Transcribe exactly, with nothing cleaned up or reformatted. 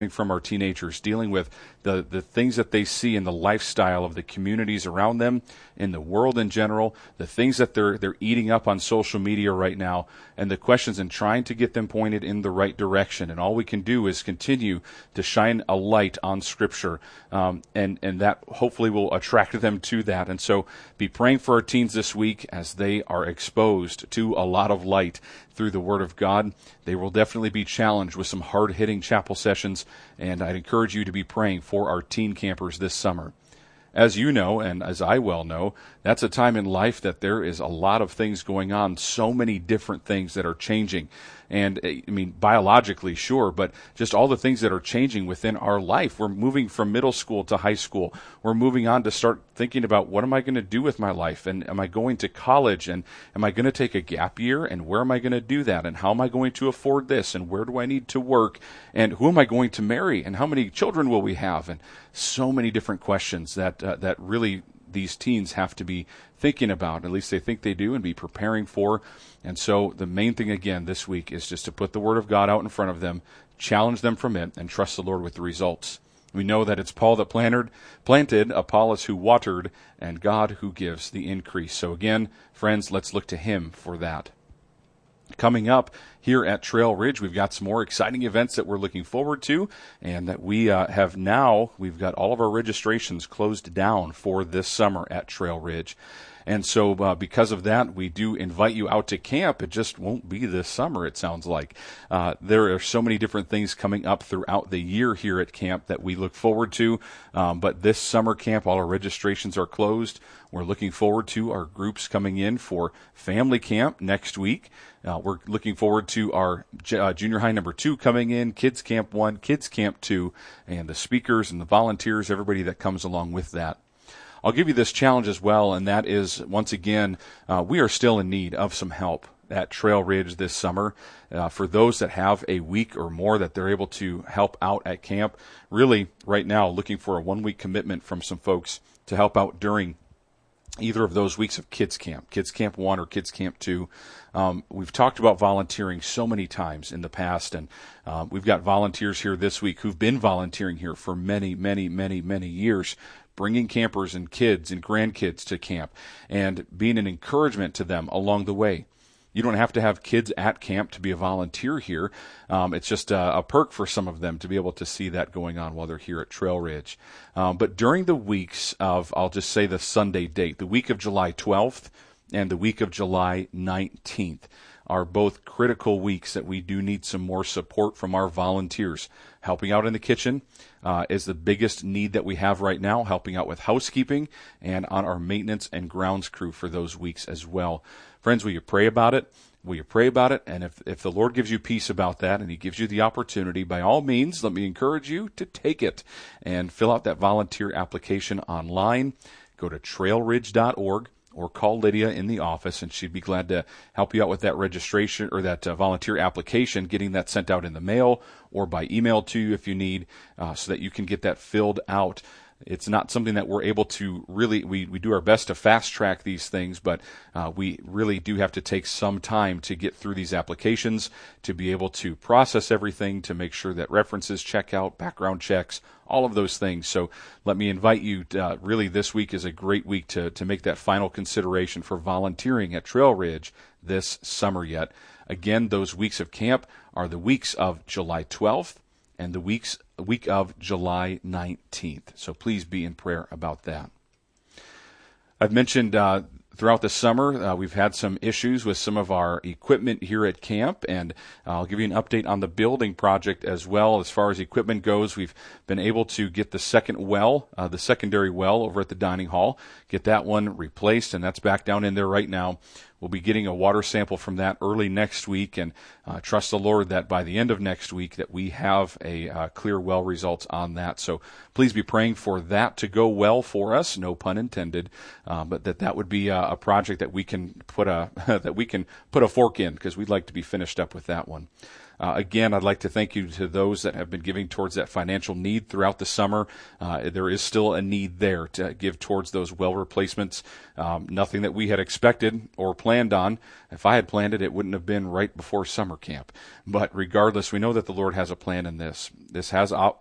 from our teenagers, dealing with the, the things that they see in the lifestyle of the communities around them, in the world in general, the things that they're they're eating up on social media right now, and the questions, and trying to get them pointed in the right direction. And all we can do is continue to shine a light on Scripture, um, and, and that hopefully will attract them to that. And so be praying for our teens this week as they are exposed to a lot of light through the Word of God. They will definitely be challenged with some hard-hitting chapel sessions, and I'd encourage you to be praying for our teen campers this summer. As you know, and as I well know, that's a time in life that there is a lot of things going on, so many different things that are changing. And, I mean, biologically, sure, but just all the things that are changing within our life. We're moving from middle school to high school. We're moving on to start thinking about, what am I going to do with my life? And am I going to college? And am I going to take a gap year? And where am I going to do that? And how am I going to afford this? And where do I need to work? And who am I going to marry? And how many children will we have? And so many different questions that uh, that really these teens have to be thinking about. At least they think they do, and be preparing for. And so the main thing, again, this week is just to put the Word of God out in front of them, challenge them from it, and trust the Lord with the results. We know that it's Paul that planted, planted, Apollos who watered, and God who gives the increase. So again, friends, let's look to Him for that. Coming up here at Trail Ridge, we've got some more exciting events that we're looking forward to, and that we uh, have now, we've got all of our registrations closed down for this summer at Trail Ridge. And so uh, because of that, we do invite you out to camp. It just won't be this summer, it sounds like. Uh, there are so many different things coming up throughout the year here at camp that we look forward to. Um, but this summer camp, all our registrations are closed. We're looking forward to our groups coming in for family camp next week. Uh, we're looking forward to our uh, junior high number two coming in, kids camp one, kids camp two, and the speakers and the volunteers, everybody that comes along with that. I'll give you this challenge as well, and that is, once again, uh, we are still in need of some help at Trail Ridge this summer. Uh, for those that have a week or more that they're able to help out at camp, really right now looking for a one-week commitment from some folks to help out during either of those weeks of Kids Camp, Kids Camp one or Kids Camp two. Um, we've talked about volunteering so many times in the past, and uh, we've got volunteers here this week who've been volunteering here for many, many, many, many years, bringing campers and kids and grandkids to camp and being an encouragement to them along the way. You don't have to have kids at camp to be a volunteer here. Um, it's just a, a perk for some of them to be able to see that going on while they're here at Trail Ridge. Um, but during the weeks of, I'll just say the Sunday date, the week of July twelfth and the week of July nineteenth are both critical weeks that we do need some more support from our volunteers. Helping out in the kitchen uh, is the biggest need that we have right now, helping out with housekeeping and on our maintenance and grounds crew for those weeks as well. Friends, will you pray about it? Will you pray about it? And if, if the Lord gives you peace about that and He gives you the opportunity, by all means, let me encourage you to take it and fill out that volunteer application online. Go to trail ridge dot org. Or call Lydia in the office, and she'd be glad to help you out with that registration or that uh, volunteer application, getting that sent out in the mail or by email to you if you need, uh, so that you can get that filled out. It's not something that we're able to really, we, we do our best to fast track these things, but uh, we really do have to take some time to get through these applications, to be able to process everything, to make sure that references check out, background checks, all of those things. So let me invite you, to, uh, really this week is a great week to, to make that final consideration for volunteering at Trail Ridge this summer yet. Again, those weeks of camp are the weeks of July twelfth and the weeks week of July nineteenth. So please be in prayer about that. I've mentioned uh, throughout the summer uh, we've had some issues with some of our equipment here at camp, and I'll give you an update on the building project as well. As far as equipment goes, we've been able to get the second well, uh, the secondary well over at the dining hall, get that one replaced, and that's back down in there right now. We'll be getting a water sample from that early next week, and uh, trust the Lord that by the end of next week that we have a uh, clear well results on that. So please be praying for that to go well for us, no pun intended, uh, but that that would be a, a project that we can put a that we can put a fork in, because we'd like to be finished up with that one. Uh, again, I'd like to thank you to those that have been giving towards that financial need throughout the summer. Uh, there is still a need there to give towards those well replacements. Um, nothing that we had expected or planned on. If I had planned it, it wouldn't have been right before summer camp. But regardless, we know that the Lord has a plan in this. This has